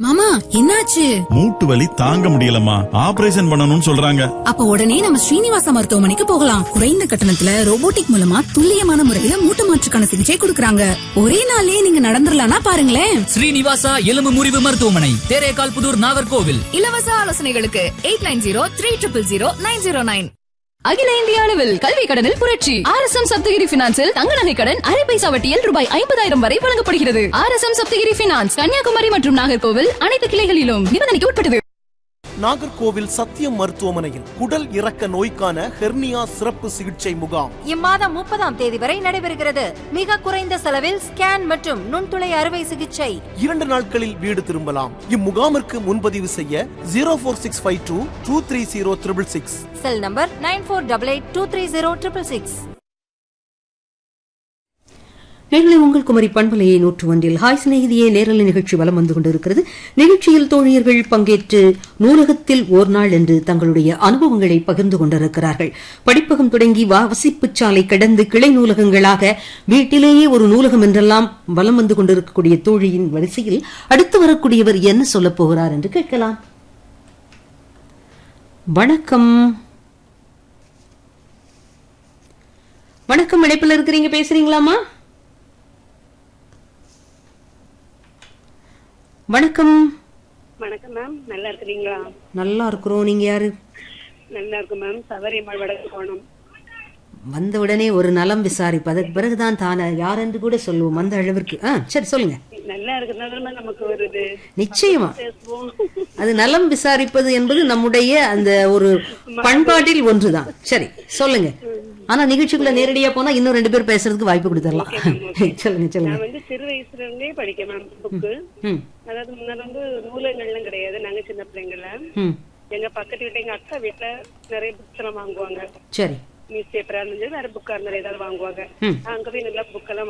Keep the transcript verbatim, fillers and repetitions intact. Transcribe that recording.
மாமா என்னாச்சு? மூட்டு வலி தாங்க முடியலம்மா, ஆபரேஷன் பண்ணணும்னு சொல்றாங்க. அப்ப உடனே நம்ம ஸ்ரீனிவாசா மருத்துவமனைக்கு போகலாம். குறைந்த கட்டணத்துல ரோபோட்டிக் மூலமா துல்லியமான முறையில மூட்டு மாற்றுக்கான சிகிச்சை கொடுக்கறாங்க. ஒரே நாள்லயே நீங்க நடந்துடலாம்னா பாருங்களேன். ஸ்ரீனிவாசா எலும்பு முறிவு மருத்துவமனை, தேரேகால் புதூர், நாகர்கோவில். இலவச ஆலோசனைகளுக்கு eight nine zero three triple zero nine zero nine. அகில இந்திய அளவில் கல்வி கடனில் புரட்சி. ஆர் எஸ் எம் சப்தகிரி பினான்சில் தங்க நகை கடன் அரை பைசா வட்டியில் ரூபாய் ஐம்பதாயிரம் வரை வழங்கப்படுகிறது. R S M Saptagiri finance, Kanyakumari மற்றும் நாகர்கோவில் அனைத்து கிளைகளிலும் நிபந்தனைக்கு உட்பட்டது. நாகர்கோவில் சத்தியம் மருத்துவமனையில் குடல் இறக்க நோய்க்கான ஹெர்னியா சிறப்பு சிகிச்சை முகாம் இம்மாதம் முப்பதாம் தேதி வரை நடைபெறுகிறது. மிக குறைந்த செலவில் ஸ்கேன் மற்றும் நுண்துளை அறுவை சிகிச்சை. இரண்டு நாட்களில் வீடு திரும்பலாம். இம்முகாமிற்கு முன்பதிவு செய்ய ஜீரோ போர் six five two two three zero triple six. Cell number nine போர் double eight two three zero triple six. நேரலை உங்கள் குமரி பண்பலையை நூற்று ஒன்றில் ஹாய் சிநேகிதியே நேரலை நிகழ்ச்சி வலம் வந்து கொண்டிருக்கிறது. நிகழ்ச்சியில் தோழியர்கள் பங்கேற்று நூலகத்தில் ஓர் நாள் என்று தங்களுடைய அனுபவங்களை பகிர்ந்து கொண்டிருக்கிறார்கள். படிப்பகம் தொடங்கி வாசிப்புச்சாலை கடந்து கிளை நூலகங்களாக வீட்டிலேயே ஒரு நூலகம் என்றெல்லாம் வலம் வந்து கொண்டிருக்கக்கூடிய தோழியின் வரிசையில் அடுத்து வரக்கூடியவர் என்ன சொல்லப் போகிறார் என்று கேட்கலாம். வணக்கம். வணக்கம், இணைப்பில் இருக்கிறீங்க, பேசுறீங்களாமா? வணக்கம். வணக்கம் மேம், நல்லா இருக்கிறீங்களா? நல்லா இருக்கிறோம். நீங்க யாரு? நல்லா இருக்கும் மேம், சபரிமலை வடக்கு போனோம். வந்த உடனே ஒரு நலம் விசாரிப்பு, அதற்கு பிறகுதான் தானே யார் என்று கூட சொல்லுவோம். அந்த அளவிற்கு. ஆ சரி, சொல்லுங்க. நல்லா இருக்கிறதுனால நமக்கு வருது. நிச்சயமா அது நலம் விசாரிப்பது என்பது நம்முடைய அந்த ஒரு பண்பாட்டில் ஒன்றுதான். சரி, சொல்லுங்க. ஆனா நிகழ்ச்சிக்குள்ள நேரடியா போனா இன்னும் ரெண்டு பேர் பேசுறதுக்கு வாய்ப்பு கொடுத்துடலாம். சொல்லுங்க சொல்லுங்க. நான் வந்து சிறு வயசுல இருந்தே படிக்க மேம் புக்கு. அதாவது முன்னாடி வந்து நூலகங்கள்லாம் கிடையாது. நாங்க சின்ன பிள்ளைங்கள எங்க பக்கத்து வீட்டுல எங்க அக்கா வீட்டுல நிறைய புக்ஸ் எல்லாம் வாங்குவாங்க. சரி. நியூஸ் பேப்பரா இருந்தாலும் வேற புக்கா இருந்தாலும் ஏதாவது வாங்குவாங்க. அங்க போய் நல்லா புக் எல்லாம்